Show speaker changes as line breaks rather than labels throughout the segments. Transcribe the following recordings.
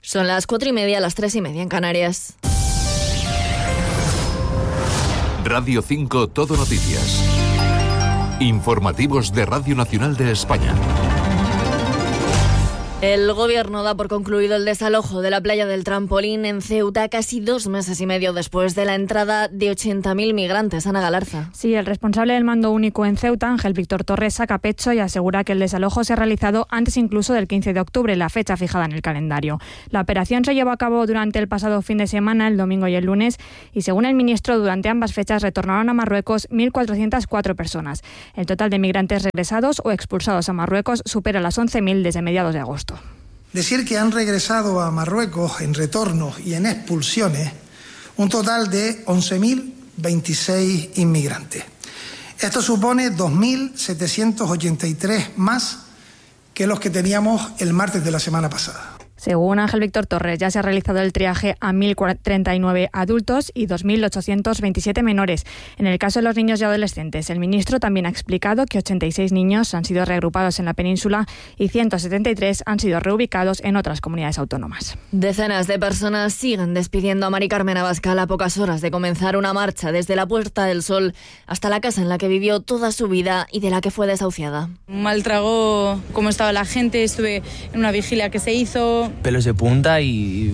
Son las 4:30, las 3:30 en Canarias.
Radio 5 Todo Noticias. Informativos de Radio Nacional de España.
El Gobierno da por concluido el desalojo de la playa del Trampolín en Ceuta casi 2 meses y medio después de la entrada de 80.000 migrantes. Ana Galarza.
Sí, el responsable del mando único en Ceuta, Ángel Víctor Torres, saca pecho y asegura que el desalojo se ha realizado antes incluso del 15 de octubre, la fecha fijada en el calendario. La operación se llevó a cabo durante el pasado fin de semana, el domingo y el lunes, y según el ministro, durante ambas fechas retornaron a Marruecos 1.404 personas. El total de migrantes regresados o expulsados a Marruecos supera las 11.000 desde mediados de agosto.
Decir que han regresado a Marruecos en retornos y en expulsiones un total de 11.026 inmigrantes. Esto supone 2.783 más que los que teníamos el martes de la semana pasada.
Según Ángel Víctor Torres, ya se ha realizado el triaje a 1.039 adultos y 2.827 menores. En el caso de los niños y adolescentes, el ministro también ha explicado que 86 niños han sido reagrupados en la península y 173 han sido reubicados en otras comunidades autónomas.
Decenas de personas siguen despidiendo a Mari Carmen Abascal a pocas horas de comenzar una marcha desde la Puerta del Sol hasta la casa en la que vivió toda su vida y de la que fue desahuciada.
Mal trago cómo estaba la gente, estuve en una vigilia que se hizo.
Pelos de punta y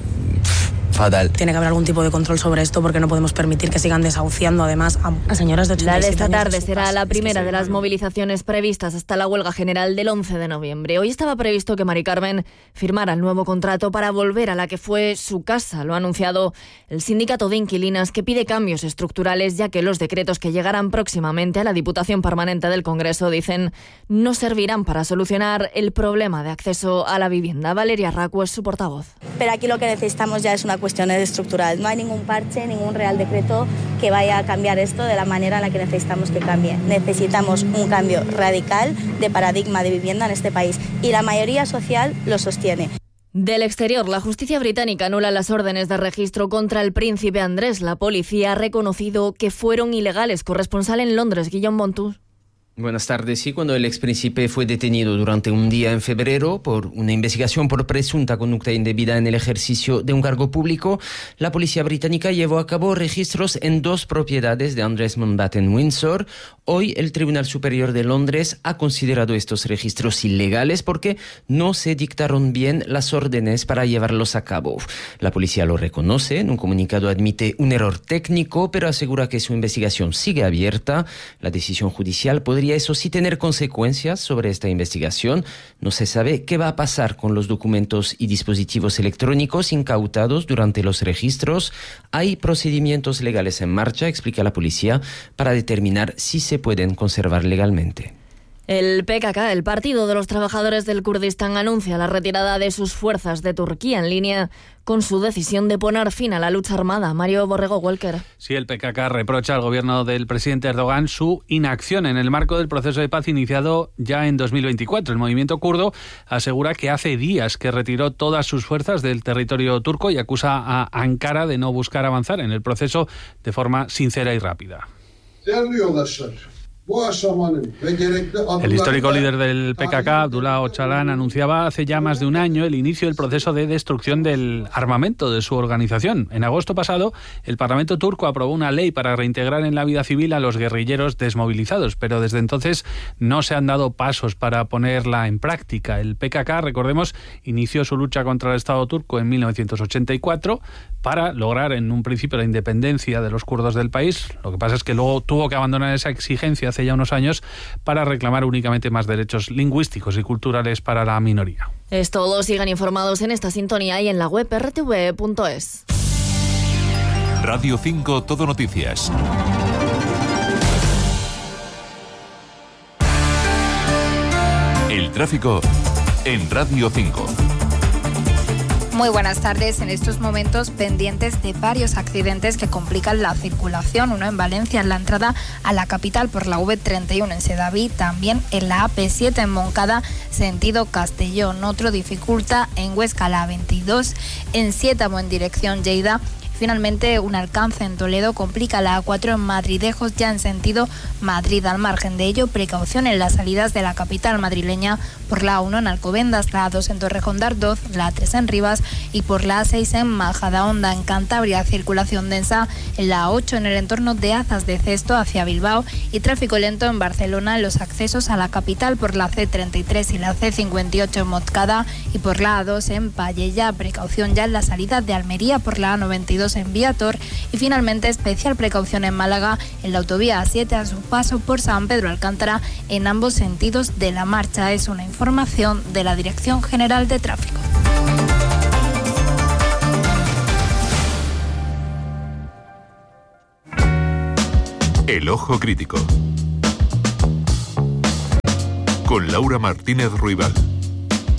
fatal.
Tiene que haber algún tipo de control sobre esto porque no podemos permitir que sigan desahuciando además a señoras de 87 años.
La de esta tarde será la primera de las movilizaciones previstas hasta la huelga general del 11 de noviembre. Hoy estaba previsto que Mari Carmen firmara el nuevo contrato para volver a la que fue su casa. Lo ha anunciado el sindicato de inquilinas, que pide cambios estructurales, ya que los decretos que llegarán próximamente a la Diputación Permanente del Congreso, dicen, no servirán para solucionar el problema de acceso a la vivienda. Valeria Racu es su portavoz.
Pero aquí lo que necesitamos ya es una cuestión estructural. No hay ningún parche, ningún real decreto que vaya a cambiar esto de la manera en la que necesitamos que cambie. Necesitamos un cambio radical de paradigma de vivienda en este país y la mayoría social lo sostiene.
Del exterior, la justicia británica anula las órdenes de registro contra el príncipe Andrés. La policía ha reconocido que fueron ilegales. Corresponsal en Londres, Guillaume Montus.
Buenas tardes. Sí, cuando el expríncipe fue detenido durante un día en febrero por una investigación por presunta conducta indebida en el ejercicio de un cargo público, la policía británica llevó a cabo registros en 2 propiedades de Andrés Mountbatten en Windsor. Hoy el Tribunal Superior de Londres ha considerado estos registros ilegales porque no se dictaron bien las órdenes para llevarlos a cabo. La policía lo reconoce, en un comunicado admite un error técnico, pero asegura que su investigación sigue abierta. La decisión judicial podría, eso sí, tener consecuencias sobre esta investigación. No se sabe qué va a pasar con los documentos y dispositivos electrónicos incautados durante los registros. Hay procedimientos legales en marcha, explica la policía, para determinar si se pueden conservar legalmente.
El PKK, el Partido de los Trabajadores del Kurdistán, anuncia la retirada de sus fuerzas de Turquía en línea con su decisión de poner fin a la lucha armada. Mario Borrego Walker.
Sí, el PKK reprocha al gobierno del presidente Erdogan su inacción en el marco del proceso de paz iniciado ya en 2024. El movimiento kurdo asegura que hace días que retiró todas sus fuerzas del territorio turco y acusa a Ankara de no buscar avanzar en el proceso de forma sincera y rápida. El histórico líder del PKK, Abdullah Öcalan, anunciaba hace ya más de un año el inicio del proceso de destrucción del armamento de su organización. En agosto pasado, el Parlamento turco aprobó una ley para reintegrar en la vida civil a los guerrilleros desmovilizados, pero desde entonces no se han dado pasos para ponerla en práctica. El PKK, recordemos, inició su lucha contra el Estado turco en 1984 para lograr en un principio la independencia de los kurdos del país. Lo que pasa es que luego tuvo que abandonar esa exigencia hace ya unos años para reclamar únicamente más derechos lingüísticos y culturales para la minoría.
Es todo. Sigan informados en esta sintonía y en la web rtv.es.
Radio 5 Todo Noticias. El tráfico en Radio 5.
Muy buenas tardes. En estos momentos pendientes de varios accidentes que complican la circulación. Uno en Valencia, en la entrada a la capital por la V31 en Sedaví. También en la AP7 en Moncada, sentido Castellón. Otro dificulta en Huesca, la A22 en Siétamo en dirección Lleida. Finalmente, un alcance en Toledo complica la A4 en Madridejos, ya en sentido Madrid. Al margen de ello, precaución en las salidas de la capital madrileña por la A1 en Alcobendas, la A2 en Torrejón de Ardoz, la A3 en Rivas y por la A6 en Majadahonda. En Cantabria, circulación densa en la A8 en el entorno de Azas de Cesto hacia Bilbao y tráfico lento en Barcelona en los accesos a la capital por la C33 y la C58 en Montcada y por la A2 en Pallejà. Precaución ya en la salida de Almería por la A92 en Viator y finalmente especial precaución en Málaga en la autovía A7 a su paso por San Pedro Alcántara en ambos sentidos de la marcha. Es una información de la Dirección General de Tráfico.
El Ojo Crítico con Laura Martínez Ruibal.